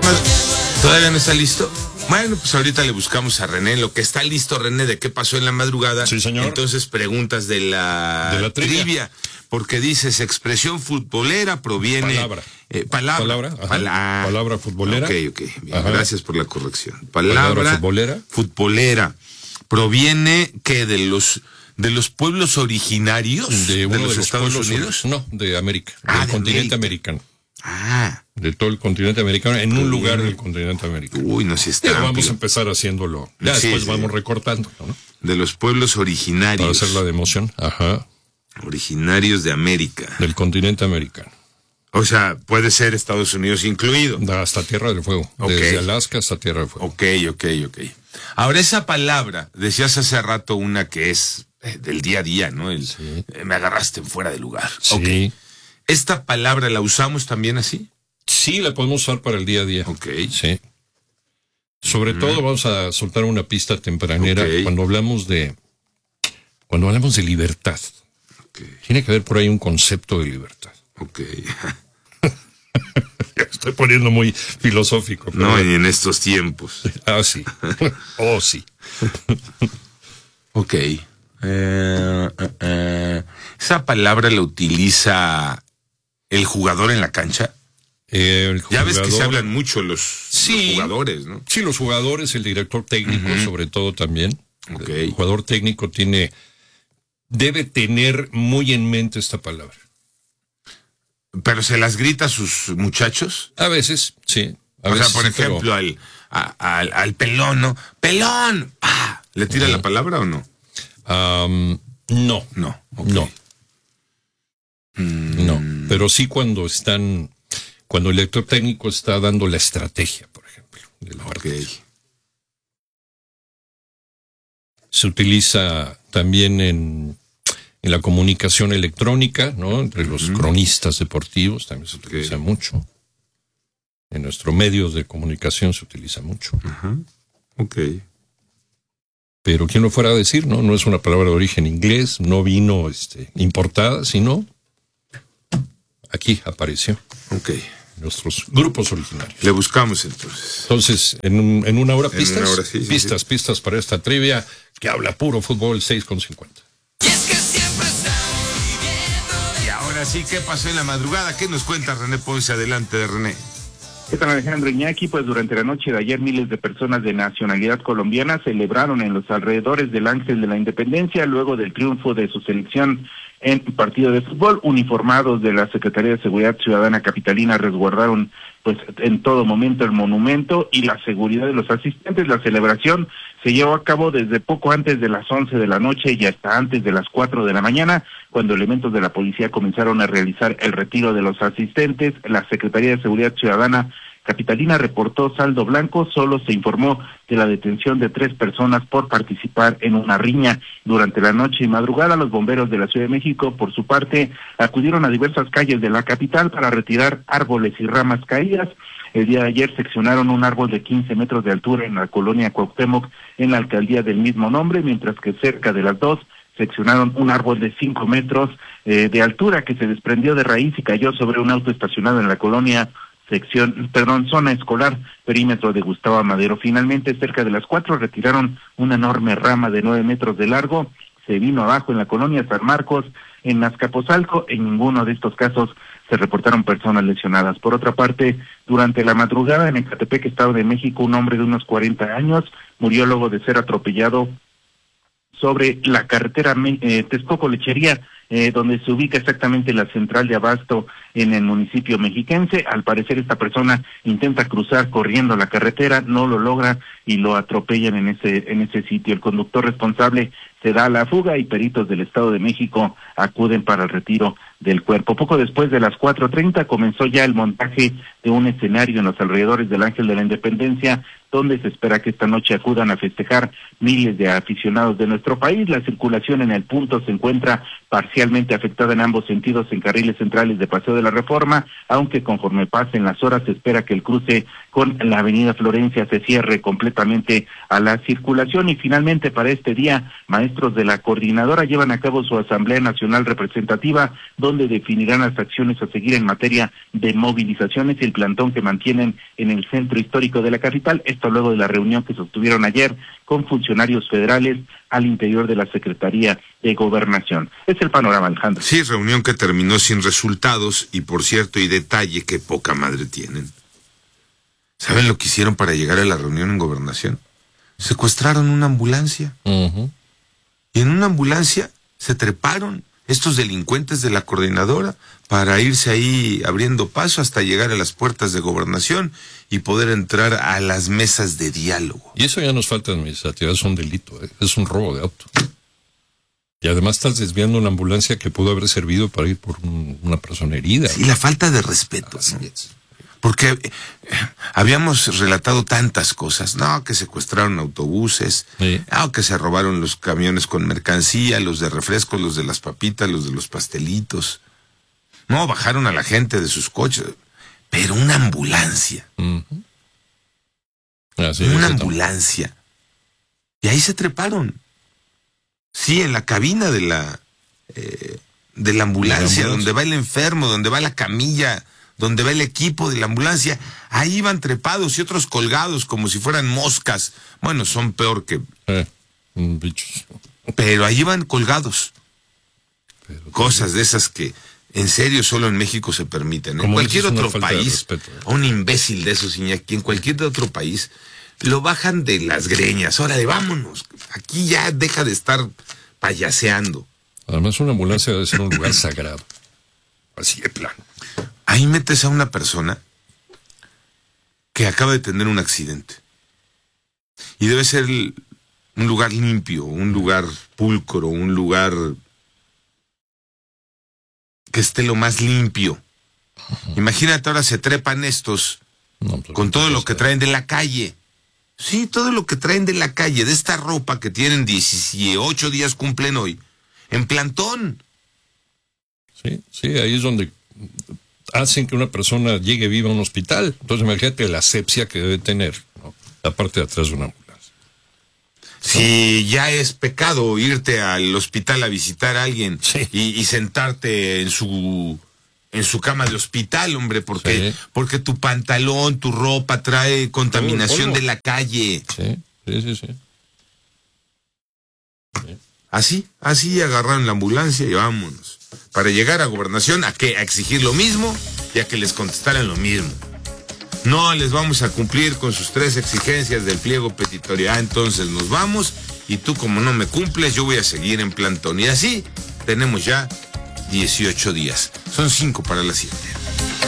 ¿Todavía no está listo? Bueno, pues ahorita le buscamos a René. Lo que está listo, René, de qué pasó en la madrugada. Sí, señor. Entonces preguntas de la trivia. Porque dices, expresión futbolera proviene... Palabra futbolera. Ok. Bien, gracias por la corrección. Palabra futbolera. Proviene, ¿qué? ¿De los pueblos originarios de los Estados Unidos? No, de América. Del continente americano. De todo el continente americano, en un lugar del continente americano. Uy, no sé si está amplio. Vamos a empezar haciéndolo. Ya después vamos recortando, ¿no? De los pueblos originarios. Para hacerla de emoción. Ajá. Originarios de América. Del continente americano. O sea, puede ser Estados Unidos incluido. Hasta Tierra del Fuego. Okay. Desde Alaska hasta Tierra del Fuego. Ok. Ahora, esa palabra, decías hace rato una que es del día a día, ¿no? Me agarraste en fuera de lugar. Sí. Okay. ¿Esta palabra la usamos también así? Sí, la podemos usar para el día a día. Ok. Sí. Sobre todo vamos a soltar una pista tempranera cuando hablamos de libertad. Okay. Tiene que haber por ahí un concepto de libertad. Ok. Estoy poniendo muy filosófico. Pero... No, y en estos tiempos. Sí. Sí. Ok. ¿Esa palabra la utiliza el jugador en la cancha? Ya ves que se hablan mucho los jugadores, ¿no? Sí, los jugadores, el director técnico sobre todo también. Okay. El jugador técnico debe tener muy en mente esta palabra. ¿Pero se las grita a sus muchachos? A veces, sí. O sea, por ejemplo, al pelón, ¿no? ¡Pelón! ¿Le tira la palabra o no? No. Okay. No. Pero sí cuando el director técnico está dando la estrategia, por ejemplo, del partido. Se utiliza también en la comunicación electrónica, ¿no? Entre los cronistas deportivos también se utiliza mucho. En nuestros medios de comunicación se utiliza mucho. Ok. Pero quien lo fuera a decir, ¿no? No es una palabra de origen inglés, no vino importada, sino aquí apareció. Ok. Nuestros grupos originarios. Le buscamos entonces. Entonces, en una hora pistas. En una hora, sí. Pistas para esta trivia que habla puro fútbol 6:50. Y ahora sí, ¿qué pasó en la madrugada? ¿Qué nos cuenta René Ponce? Adelante, René. ¿Qué tal, Alejandro Iñaki? Pues durante la noche de ayer miles de personas de nacionalidad colombiana celebraron en los alrededores del Ángel de la Independencia luego del triunfo de su selección en un partido de fútbol. Uniformados de la Secretaría de Seguridad Ciudadana Capitalina resguardaron pues en todo momento el monumento y la seguridad de los asistentes. La celebración se llevó a cabo desde poco antes de las 11 de la noche y hasta antes de las 4 de la mañana, cuando elementos de la policía comenzaron a realizar el retiro de los asistentes. La Secretaría de Seguridad Ciudadana Capitalina reportó saldo blanco. Solo se informó de la detención de 3 personas por participar en una riña. Durante la noche y madrugada, los bomberos de la Ciudad de México, por su parte, acudieron a diversas calles de la capital para retirar árboles y ramas caídas. El día de ayer seccionaron un árbol de 15 metros de altura en la colonia Cuauhtémoc, en la alcaldía del mismo nombre, mientras que cerca de las 2 seccionaron un árbol de 5 metros de altura que se desprendió de raíz y cayó sobre un auto estacionado en la colonia zona escolar, perímetro de Gustavo Amadero. Finalmente, cerca de las 4 retiraron una enorme rama de 9 metros de largo. Se vino abajo en la colonia San Marcos, en Azcapotzalco. En ninguno de estos casos se reportaron personas lesionadas. Por otra parte, durante la madrugada en Ecatepec, Estado de México, un hombre de unos 40 años murió luego de ser atropellado sobre la carretera Texcoco-Lechería, donde se ubica exactamente la central de abasto en el municipio mexiquense. Al parecer esta persona intenta cruzar corriendo la carretera, no lo logra y lo atropellan en ese sitio. El conductor responsable se da a la fuga y peritos del Estado de México acuden para el retiro del cuerpo. Poco después de las 4:30 comenzó ya el montaje de un escenario en los alrededores del Ángel de la Independencia, donde se espera que esta noche acudan a festejar miles de aficionados de nuestro país. La circulación en el punto se encuentra parcialmente afectada en ambos sentidos en carriles centrales de Paseo de la Reforma, aunque conforme pasen las horas se espera que el cruce con la avenida Florencia se cierre completamente a la circulación. Y finalmente, para este día, maestros de la coordinadora llevan a cabo su Asamblea Nacional Representativa, donde definirán las acciones a seguir en materia de movilizaciones y el plantón que mantienen en el centro histórico de la capital. Esto luego de la reunión que sostuvieron ayer con funcionarios federales al interior de la Secretaría de Gobernación. Es el panorama, Alejandro. Sí, reunión que terminó sin resultados y, por cierto, y detalle, que poca madre tienen. ¿Saben lo que hicieron para llegar a la reunión en Gobernación? Secuestraron una ambulancia. Y en una ambulancia se treparon estos delincuentes de la coordinadora para irse ahí abriendo paso hasta llegar a las puertas de Gobernación y poder entrar a las mesas de diálogo. Y eso ya nos falta administrativa, es un delito, es un robo de auto. Y además estás desviando una ambulancia que pudo haber servido para ir por una persona herida. Sí, la falta de respeto. Así es. Porque habíamos relatado tantas cosas, ¿no? Que secuestraron autobuses, sí. Que se robaron los camiones con mercancía, los de refrescos, los de las papitas, los de los pastelitos. No, bajaron a la gente de sus coches. Pero una ambulancia. Una ambulancia. Y ahí se treparon. Sí, en la cabina de la ambulancia, donde va el enfermo, donde va la camilla, donde va el equipo de la ambulancia, ahí iban trepados y otros colgados como si fueran moscas. Bueno, son peor que bichos. Pero ahí iban colgados. Cosas de esas que en serio solo en México se permiten. En cualquier otro país, un imbécil de esos, Iñaki, en cualquier otro país, lo bajan de las greñas. Órale, vámonos. Aquí ya deja de estar payaseando. Además, una ambulancia debe ser un lugar sagrado. Así de plano. Ahí metes a una persona que acaba de tener un accidente. Y debe ser un lugar limpio, un lugar pulcro, un lugar que esté lo más limpio. Imagínate, ahora se trepan estos con todo lo que traen de la calle. Sí, todo lo que traen de la calle, de esta ropa que tienen 18 días cumplen hoy, en plantón. Sí, ahí es donde hacen que una persona llegue viva a un hospital. Entonces imagínate la asepsia que debe tener, ¿no? La parte de atrás de una ambulancia. Si ya es pecado irte al hospital a visitar a alguien y sentarte en su cama de hospital, hombre, porque tu pantalón, tu ropa trae contaminación de la calle. Sí. Así agarraron la ambulancia y vámonos. Para llegar a Gobernación, ¿a qué? A exigir lo mismo y a que les contestaran lo mismo. No les vamos a cumplir con sus 3 exigencias del pliego petitorio. Entonces nos vamos y tú, como no me cumples, yo voy a seguir en plantón. Y así tenemos ya 18 días. Son 5 para las 7.